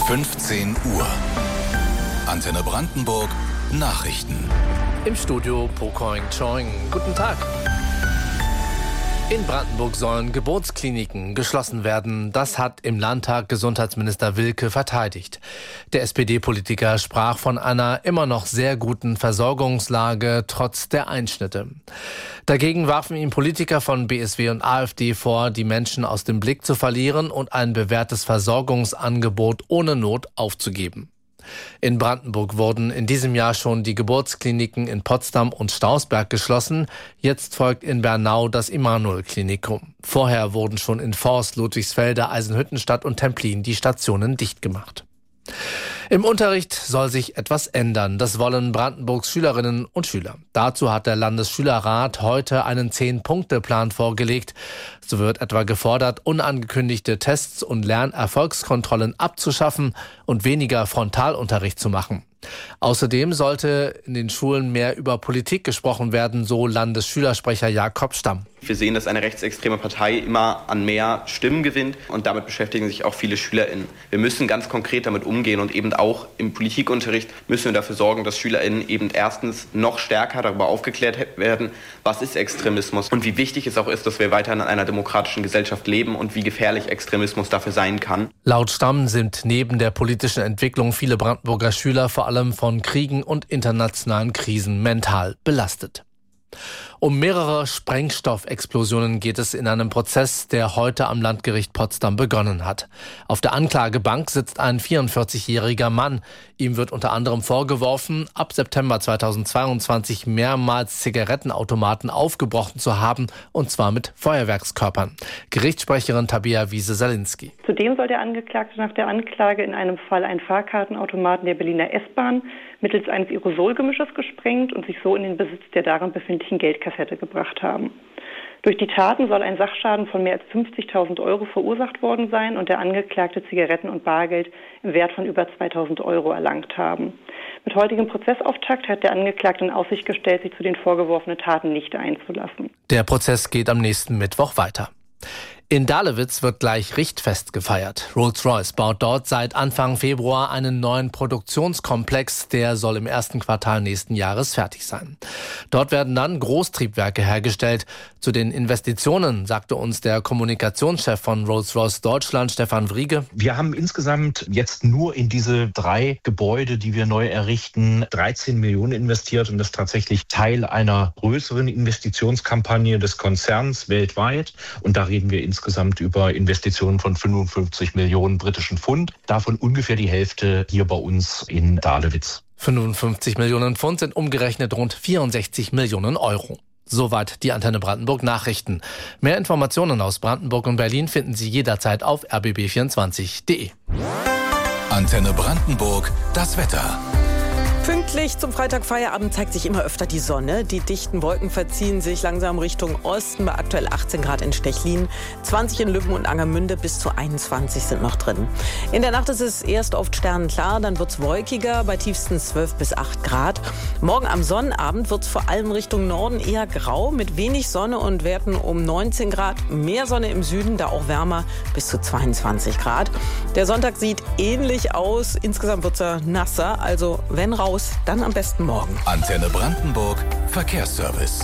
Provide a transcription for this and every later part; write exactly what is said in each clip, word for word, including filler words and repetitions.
fünfzehn Uhr. Antenne Brandenburg Nachrichten. Im Studio Pokoing Choing. Guten Tag. In Brandenburg sollen Geburtskliniken geschlossen werden. Das hat im Landtag Gesundheitsminister Wilke verteidigt. Der S P D-Politiker sprach von einer immer noch sehr guten Versorgungslage trotz der Einschnitte. Dagegen warfen ihm Politiker von B S W und AfD vor, die Menschen aus dem Blick zu verlieren und ein bewährtes Versorgungsangebot ohne Not aufzugeben. In Brandenburg wurden in diesem Jahr schon die Geburtskliniken in Potsdam und Stausberg geschlossen. Jetzt folgt in Bernau das Immanuel-Klinikum. Vorher wurden schon in Forst, Ludwigsfelde, Eisenhüttenstadt und Templin die Stationen dicht gemacht. Im Unterricht soll sich etwas ändern. Das wollen Brandenburgs Schülerinnen und Schüler. Dazu hat der Landesschülerrat heute einen Zehn-Punkte-Plan vorgelegt. So wird etwa gefordert, unangekündigte Tests und Lernerfolgskontrollen abzuschaffen und weniger Frontalunterricht zu machen. Außerdem sollte in den Schulen mehr über Politik gesprochen werden, so Landesschülersprecher Jakob Stamm. Wir sehen, dass eine rechtsextreme Partei immer an mehr Stimmen gewinnt und damit beschäftigen sich auch viele SchülerInnen. Wir müssen ganz konkret damit umgehen und eben auch im Politikunterricht müssen wir dafür sorgen, dass SchülerInnen eben erstens noch stärker darüber aufgeklärt werden, was ist Extremismus und wie wichtig es auch ist, dass wir weiterhin in einer demokratischen Gesellschaft leben und wie gefährlich Extremismus dafür sein kann. Laut Stamm sind neben der politischen Entwicklung viele Brandenburger Schüler vor allem von Kriegen und internationalen Krisen mental belastet. Um mehrere Sprengstoffexplosionen geht es in einem Prozess, der heute am Landgericht Potsdam begonnen hat. Auf der Anklagebank sitzt ein vierundvierzigjähriger Mann. Ihm wird unter anderem vorgeworfen, ab September zweitausendzweiundzwanzig mehrmals Zigarettenautomaten aufgebrochen zu haben, und zwar mit Feuerwerkskörpern. Gerichtssprecherin Tabea Wiese-Salinski. Zudem soll der Angeklagte nach der Anklage in einem Fall einen Fahrkartenautomaten der Berliner S-Bahn mittels eines Aerosolgemisches gesprengt und sich so in den Besitz der darin befindlichen Geldkassette gebracht haben. Durch die Taten soll ein Sachschaden von mehr als fünfzigtausend Euro verursacht worden sein und der Angeklagte Zigaretten und Bargeld im Wert von über zweitausend Euro erlangt haben. Mit heutigem Prozessauftakt hat der Angeklagte in Aussicht gestellt, sich zu den vorgeworfenen Taten nicht einzulassen. Der Prozess geht am nächsten Mittwoch weiter. In Dahlewitz wird gleich Richtfest gefeiert. Rolls-Royce baut dort seit Anfang Februar einen neuen Produktionskomplex, der soll im ersten Quartal nächsten Jahres fertig sein. Dort werden dann Großtriebwerke hergestellt. Zu den Investitionen sagte uns der Kommunikationschef von Rolls-Royce Deutschland, Stefan Wriege. Wir haben insgesamt jetzt nur in diese drei Gebäude, die wir neu errichten, dreizehn Millionen investiert und das ist tatsächlich Teil einer größeren Investitionskampagne des Konzerns weltweit. Und da reden wir insgesamt Insgesamt über Investitionen von fünfundfünfzig Millionen britischen Pfund. Davon ungefähr die Hälfte hier bei uns in Dahlewitz. fünfundfünfzig Millionen Pfund sind umgerechnet rund vierundsechzig Millionen Euro. Soweit die Antenne Brandenburg Nachrichten. Mehr Informationen aus Brandenburg und Berlin finden Sie jederzeit auf r b b vierundzwanzig punkt d e. Antenne Brandenburg, das Wetter. Pünktlich zum Freitagfeierabend zeigt sich immer öfter die Sonne. Die dichten Wolken verziehen sich langsam Richtung Osten bei aktuell achtzehn Grad in Stechlin. zwanzig in Lübben und Angermünde, bis zu einundzwanzig sind noch drin. In der Nacht ist es erst oft sternenklar, dann wird es wolkiger bei tiefstens zwölf bis acht Grad. Morgen am Sonnabend wird es vor allem Richtung Norden eher grau mit wenig Sonne und Werten um neunzehn Grad. Mehr Sonne im Süden, da auch wärmer, bis zu zweiundzwanzig Grad. Der Sonntag sieht ähnlich aus. Insgesamt wird es nasser, also wenn raus, dann am besten morgen. Antenne Brandenburg, Verkehrsservice.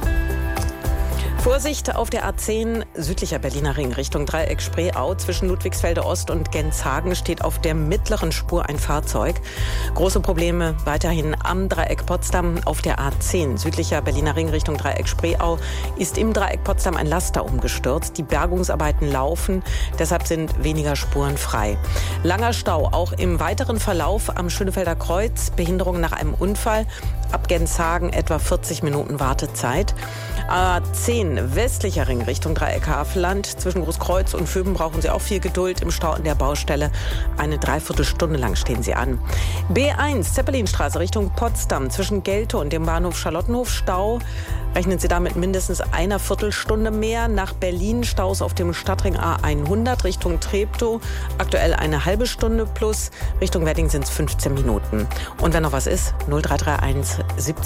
Vorsicht auf der A zehn südlicher Berliner Ring Richtung Dreieck Spreeau. Zwischen Ludwigsfelde Ost und Genzhagen steht auf der mittleren Spur ein Fahrzeug. Große Probleme weiterhin am Dreieck Potsdam. Auf der A zehn südlicher Berliner Ring Richtung Dreieck Spreeau ist im Dreieck Potsdam ein Laster umgestürzt. Die Bergungsarbeiten laufen, deshalb sind weniger Spuren frei. Langer Stau auch im weiteren Verlauf am Schönefelder Kreuz. Behinderung nach einem Unfall. Ab Genzhagen etwa vierzig Minuten Wartezeit. A zehn westlicher Ring Richtung Dreieck Havelland. Zwischen Großkreuz und Föben brauchen Sie auch viel Geduld im Stau an der Baustelle. Eine Dreiviertelstunde lang stehen Sie an. B eins Zeppelinstraße Richtung Potsdam. Zwischen Gelte und dem Bahnhof Charlottenhof Stau. Rechnen Sie damit mindestens einer Viertelstunde mehr. Nach Berlin Staus auf dem Stadtring A hundert Richtung Treptow. Aktuell eine halbe Stunde plus. Richtung Wedding sind es fünfzehn Minuten. Und wenn noch was ist, null drei drei eins siebzig